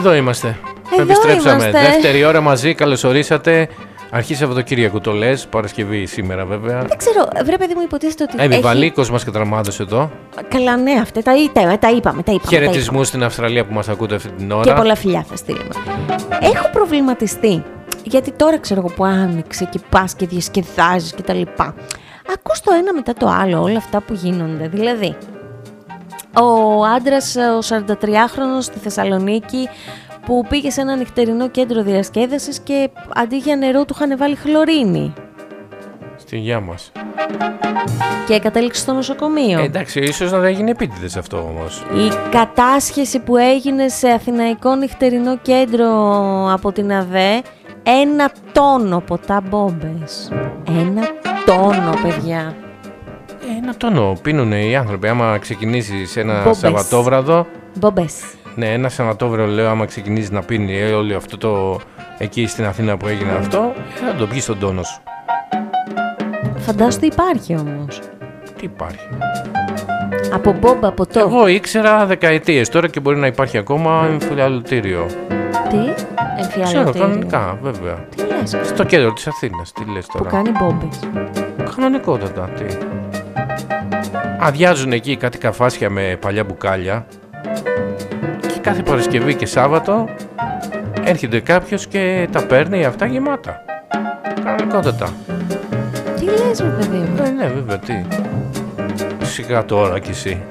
Εδώ είμαστε. Εδώ Επιστρέψαμε. είμαστε. Δεύτερη ώρα μαζί. Καλώς ορίσατε. Αρχή Σαββατοκύριακου το λες. Παρασκευή σήμερα βέβαια. Δεν ξέρω, βρε παιδί μου, υποτίθεται ότι. Βαλίκος μας κατραμάδος εδώ. Καλά, ναι, αυτά τα είπαμε. Χαιρετισμούς στην Αυστραλία που μας ακούτε αυτή την ώρα. Και πολλά φιλιά θα στείλουμε. Έχω προβληματιστεί. Γιατί τώρα ξέρω εγώ που άνοιξε και πας και διασκεδάζεις και τα λοιπά. Ακούς το ένα μετά το άλλο όλα αυτά που γίνονται. Δηλαδή, ο άντρας, ο 43χρονος στη Θεσσαλονίκη, που πήγε σε ένα νυχτερινό κέντρο διασκέδασης και αντί για νερό του είχαν βάλει χλωρίνη. Στη γεια μας. Και κατέληξε στο νοσοκομείο. Εντάξει, ίσως να δεν έγινε επίτηδες αυτό όμως. Η κατάσχεση που έγινε σε αθηναϊκό νυχτερινό κέντρο από την ΑΔΕ, 1 τόνο ποτά μπόμπες. 1 τόνο, παιδιά. 1 τόνο πίνουνε οι άνθρωποι. Άμα ξεκινήσεις ένα Μπόμπες. Σαββατόβραδο. Μπόμπες. Ναι, ένα Σαββατόβραδο λέω, άμα ξεκινήσεις να πίνει όλο αυτό το. Εκεί στην Αθήνα που έγινε αυτό, θα το πιεις στον τόνο σου. Φαντάσου τι υπάρχει όμως. Τι υπάρχει. Από μπόμπα, ποτό. Εγώ ήξερα δεκαετίες τώρα και μπορεί να υπάρχει ακόμα εμφιαλωτήριο. Τι, Ξέρω, εμφιαλωτήριο. κανονικά, βέβαια. Τι λες, Στο κέντρο της Αθήνας, τι λες που τώρα. κάνει μπόμπες. Κανονικότατα, τι. Αδειάζουν εκεί κάτι καφάσια με παλιά μπουκάλια. Και κάθε Παρασκευή και Σάββατο έρχεται κάποιος και τα παίρνει αυτά γεμάτα. Κανονικότατα. Τι λες, ρε παιδί μου. Ναι, βέβαια, τι. Σιγά τώρα κι εσύ.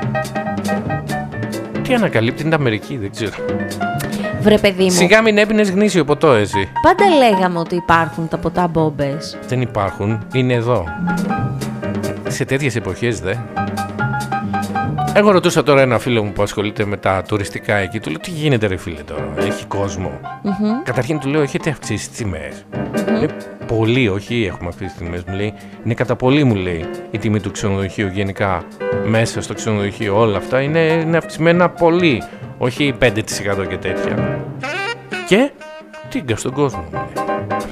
Τι ανακαλύπτει την Αμερική, δεν ξέρω. Βρε παιδί μου. Σιγά μην έπινες γνήσιο ποτό εσύ. Πάντα λέγαμε ότι υπάρχουν τα ποτά μπόμπες. Δεν υπάρχουν, είναι εδώ. Σε τέτοιες εποχές δε. Εγώ ρωτούσα τώρα ένα φίλο μου που ασχολείται με τα τουριστικά εκεί. Του λέω τι γίνεται ρε φίλε τώρα, έχει κόσμο. Καταρχήν του λέω έχετε αυξήσει τις τιμές. Λέει πολύ, όχι έχουμε αυξήσει τις τιμές. Μου λέει είναι κατά πολύ, μου λέει, η τιμή του ξενοδοχείου γενικά. Μέσα στο ξενοδοχείο όλα αυτά είναι αυξημένα πολύ. Όχι 5% και τέτοια. Και τίγκα στον κόσμο, μου λέει.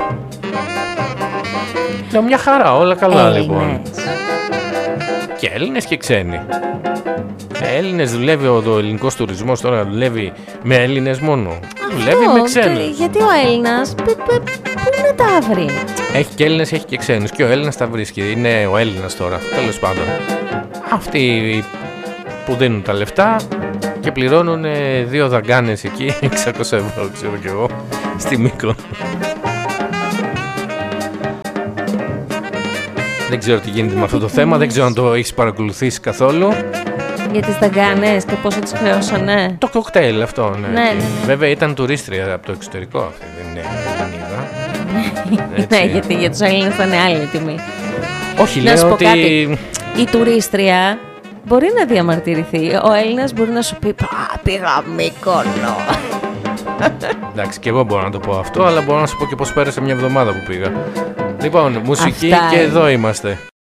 Λέω μια χαρά, όλα καλά λοιπόν. Και Έλληνες και ξένοι. Έλληνες δουλεύει, ο ελληνικός τουρισμός τώρα δουλεύει με Έλληνες μόνο. Δουλεύει με ξένους. Γιατί ο Έλληνας, πού να τα βρει. Έχει και Έλληνες, έχει και ξένους. Και ο Έλληνας τα βρίσκει. Είναι ο Έλληνας τώρα, τέλος πάντων. Αυτοί που δίνουν τα λεφτά και πληρώνουν 2 δαγκάνες εκεί, 600 ευρώ, ξέρω κι εγώ, στη Μύκονο. Δεν ξέρω τι γίνεται με αυτό το θέμα, δεν ξέρω αν το έχεις παρακολουθήσει καθόλου. Για τις δαγκάνες και πόσο τις χρεώσανε. Το κοκτέιλ αυτό, ναι. Ναι. Βέβαια ήταν τουρίστρια από το εξωτερικό αυτή, δεν είναι Ελληνίδα. Ναι, γιατί για τους Έλληνες θα είναι άλλη τιμή. Όχι, Να σου λέω πω ότι... κάτι. Η τουρίστρια μπορεί να διαμαρτυρηθεί. Ο Έλληνας μπορεί να σου πει πήγα Μύκονο. Εντάξει, και εγώ μπορώ να το πω αυτό, αλλά μπορώ να σου πω και πώς πέρασε μια εβδομάδα που πήγα. Λοιπόν, μουσική Αυτά και είναι. εδώ είμαστε.